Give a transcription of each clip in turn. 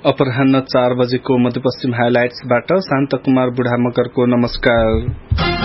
अपराह्न 4 बजेको मध्यपश्चिम हाइलाइट्सबाट शान्त कुमार बुढा मगरको नमस्कार।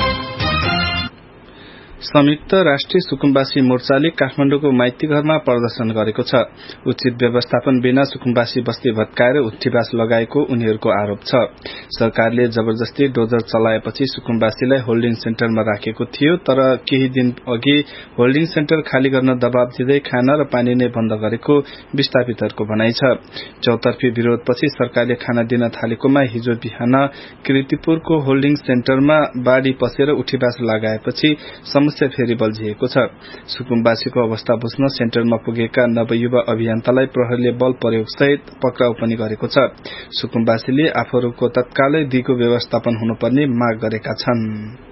संयुक्त राष्ट्रिय सुकुम्बासी मोर्चाले काठमाडौँको माइती घरमा प्रदर्शन गरेको छ। उचित व्यवस्थापन बिना सुकुम्बासी बस्ती भत्काएर उठ्ठीबास लगाएको उनीहरूको आरोप छ। सरकारले जबरजस्ती डोजर चलाएपछि सुकुम्बासीलाई होल्डिङ सेन्टरमा राखेको थियो, तर केही दिन अघि होल्डिङ सेन्टर खाली गर्न दबाव दिँदै खाना र पानी नै बन्द गरेको विस्थापितहरूको भनाइ छ। चौतर्फी विरोधपछि सरकारले खाना दिन थालेकोमा हिजो बिहान किर्तिपुरको होल्डिङ सेन्टरमा बाढ़ी पसेर उठ्ठीबास लगाएपछि समस्या फेरि बल्झिएको छ। सुकुम्बासीको अवस्था बुझ्न सेन्टरमा पुगेका नवयुवा अभियन्तालाई प्रहरीले बल प्रयोग सहित पक्राउ पनि गरेको छ। सुकुम्बासीले आफूहरूको तत्कालै दिगो व्यवस्थापन हुनुपर्ने माग गरेका छन्।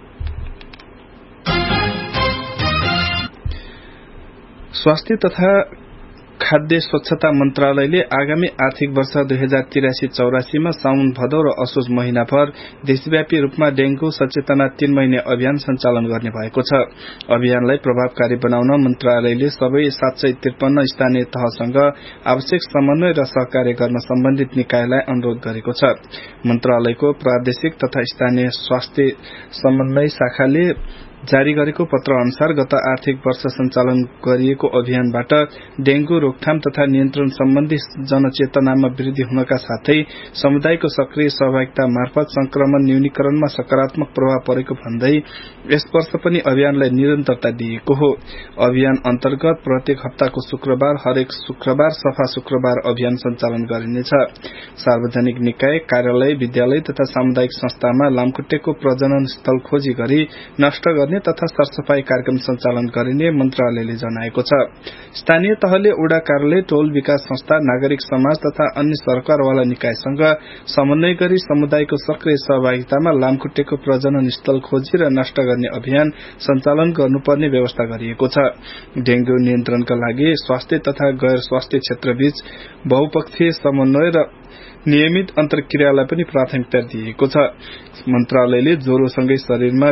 स्वास्थ्य तथा खाद्य स्वच्छता मन्त्रालयले आगामी आर्थिक वर्ष 2083-84 मा साउन भदौ र असोज महिनाभर देशव्यापी रूपमा डेंगू सचेतना 3 महिने अभियान सञ्चालन गर्ने भएको छ। अभियानलाई प्रभावकारी बनाउन मन्त्रालयले सबै 753 स्थानीय तहसँग आवश्यक समन्वय र सहकार्य गर्न सम्बन्धित निकायलाई अनुरोध गरेको छ। मन्त्रालयको प्रादेशिक तथा स्थानीय स्वास्थ्य समन्वय शाखाले जारी गरेको पत्र अनुसार गत आर्थिक वर्ष सञ्चालन गरिएको अभियानबाट डेंगू रोकथाम तथा नियन्त्रण सम्बन्धी जनचेतनामा वृद्धि हुनका साथै समुदायको सक्रिय सहभागिता मार्फत संक्रमण न्यूनीकरणमा सकारात्मक प्रभाव परेको भन्दै यस वर्ष पनि अभियानलाई निरन्तरता दिएको हो। अभियान अन्तर्गत प्रत्येक हप्ताको शुक्रबार हरेक शुक्रबार सफा शुक्रबार अभियान सञ्चालन गरिनेछ। सार्वजनिक निकाय, कार्यालय, विद्यालय तथा सामुदायिक संस्थामा लामखुट्टेको प्रजनन स्थल खोजी गरी नष्ट गर्ने तथा सरसफाई कार्यक्रम सञ्चालन गरिने मन्त्रालयले जनाएको छ। स्थानीय तहले वडा कार्यालय, टोल विकास संस्था, नागरिक समाज तथा अन्य सरकारवाला निकायसँग समन्वय गरी समुदायको सक्रिय सहभागितामा लामखुट्टेको प्रजनन स्थल खोजी र नष्ट गर्ने अभियान सञ्चालन गर्नुपर्ने व्यवस्था गरिएको छ। डेंगू नियन्त्रणका लागि स्वास्थ्य तथा गैर स्वास्थ्य क्षेत्रबीच बहुपक्षीय समन्वय र नियमित अन्तर्क्रियालाई पनि प्राथमिकता दिएको छ। मन्त्रालयले ज्वरोसँगै शरीरमा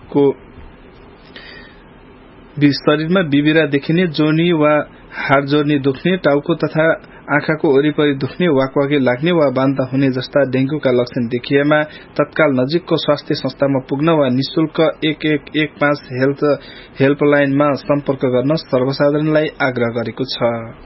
बिबिरा देखिने, जोर्नी वा हाड जोर्नी दुख्ने, टाउको तथा आँखाको वरिपरि दुख्ने, वाकवाकी लाग्ने वा बान्ता हुने जस्ता डेंगूका लक्षण देखिएमा तत्काल नजिकको स्वास्थ्य संस्थामा पुग्न वा निशुल्क 1115 हेल्पलाइनमा सम्पर्क गर्न सर्वसाधारणलाई आग्रह गरेको छ।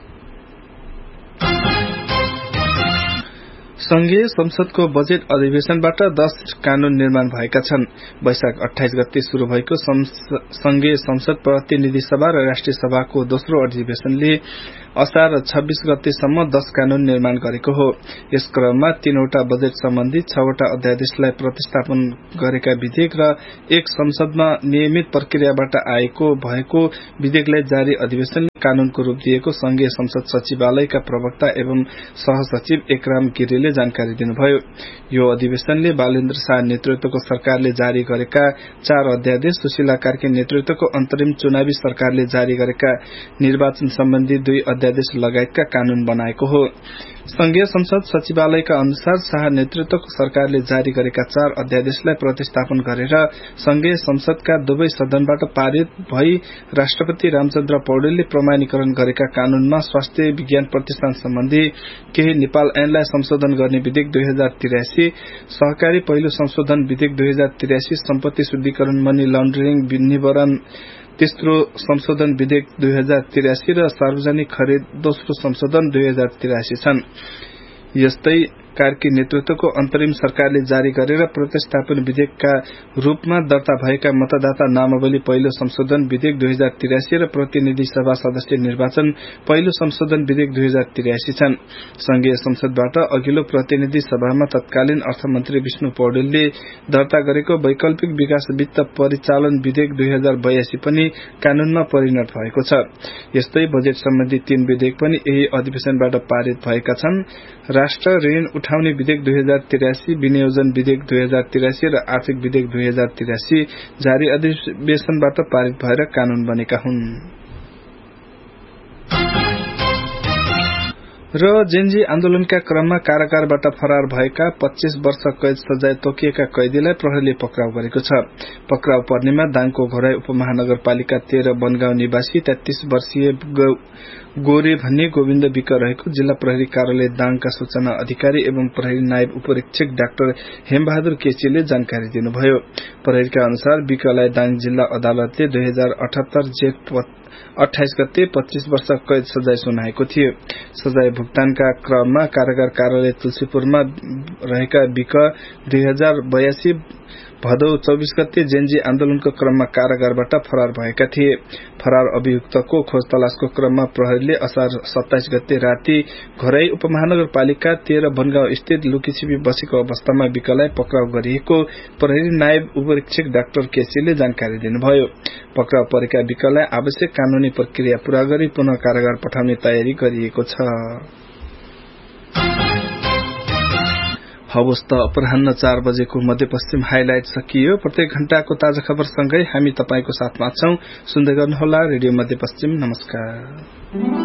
संघीय संसदको बजेट अधिवेशनबाट 10 कानून निर्माण भएका छन्। वैशाख 28 गते शुरू भएको संघीय संसद प्रतिनिधि सभा र राष्ट्रिय सभाको दोस्रो अधिवेशनले असार 26 गतेसम्म 10 कानून निर्माण गरेको हो। यस क्रममा 3 वटा बजेट सम्बन्धी 6 वटा अध्यादेशलाई प्रतिस्थापन गरेका विधेयक र एक संसदमा नियमित प्रक्रियाबाट भएको विधेयकलाई जारी अधिवेशनले कानूनको रूप दिएको संघीय संसद सचिवालयका प्रवक्ता एवं सहसचिव एकराम गिरीले जानकारी दिनुभयो। यो अधिवेशनले बालेन्द्र शाह नेतृत्वको सरकारले जारी गरेका 4 अध्यादेश, सुशीला कार्की नेतृत्वको अन्तरिम चुनावी सरकारले जारी गरेका निर्वाचन सम्बन्धी 2 अध्यादेश लगायतका कानून बनाएको हो। संघीय संसद सचिवालयका अनुसार शाह नेतृत्वको सरकारले जारी गरेका 4 अध्यादेशलाई प्रतिस्थापन गरेर संघीय संसदका दुवै सदनबाट पारित भई राष्ट्रपति रामचन्द्र पौडेलले प्रमाणीकरण गरेका कानूनमा स्वास्थ्य विज्ञान प्रतिष्ठान सम्बन्धी केही नेपाल ऐनलाई संशोधन गर्ने विधेयक 2083, सहकारी पहिलो संशोधन विधेयक 2083, सम्पत्ति शुद्धिकरण मनी लन्ड्रिङ निवारण तेस्रो संशोधन विधेयक 2083 र सार्वजनिक खरिद दोस्रो संशोधन 2083 छन्। यस्तै कार्की नेतृत्वको अन्तरिम सरकारले जारी गरेर प्रतिस्थापन विधेयकका रूपमा दर्ता भएका मतदाता नामावली पहिलो संशोधन विधेयक 2083 र प्रतिनिधि सभा सदस्य निर्वाचन पहिलो संशोधन विधेयक 2083 छन्। संघीय संसदबाट अघिल्लो प्रतिनिधि सभामा तत्कालीन अर्थमन्त्री विष्णु पौडेलले दर्ता गरेको वैकल्पिक विकास वित्त परिचालन विधेयक 2082 पनि कानूनमा परिणत भएको छ। यस्तै बजेट सम्बन्धी 3 विधेयक पनि यही अधिवेशनबाट पारित भएका छन्। राष्ट्र ऋण उठाउने विधेयक 2083, विनियोजन विधेयक 2083 र आर्थिक विधेयक 2083 जारी अधिवेशनबाट पारित भएर कानून बनेका हुन्। र जेनजी आन्दोलनका क्रममा कारागारबाट फरार भएका 25 वर्ष कैद सजाय तोकिएका कैदीलाई प्रहरीले पक्राउ गरेको छ। पक्राउ पर्नेमा दाङको घोराई उपमहानगरपालिका 13 बनगाउँ निवासी 33 वर्षीय गोरे भन्ने गोविन्द विक रहेको जिल्ला प्रहरी कार्यालय दाङका सूचना अधिकारी एवं प्रहरी नायब उपरीक्षक डाक्टर हेमबहादुर केसीले जानकारी दिनुभयो। प्रहरीका अनुसार विकलाई दाङ जिल्ला अदालतले 2078 जेठ 28 गते 25 वर्ष कैद सजाय सुनाएको थियो। सजाय भुक्तानका क्रममा कारागार कार्यालय तुलसीपुरमा रहेका विक 2082 भदौ 24 गते जेनजी आन्दोलनको क्रममा कारागारबाट फरार भएका थिए। फरार अभियुक्तको खोज तलासको क्रममा प्रहरीले असार 27 गते राति घोराई उपमहानगरपालिका 13 बनगाउँ स्थित लुकीछिपी बसेको अवस्थामा विकलाई पक्राउ गरिएको प्रहरी नायब उपरीक्षक डाक्टर केसीले जानकारी दिनुभयो। पक्राउ परेका विकलाई आवश्यक कानूनी प्रक्रिया पूरा गरी पुनः कारागार पठाउने तयारी गरिएको छ। हवस् त अपराह्न 4 बजेको मध्यपश्चिम हाइलाइट सकियो। प्रत्येक घण्टाको ताजा खबर सँगै हामी तपाईको साथमा छौं। सुन्दै गर्नुहोला रेडियो मध्यपश्चिम। नमस्कार।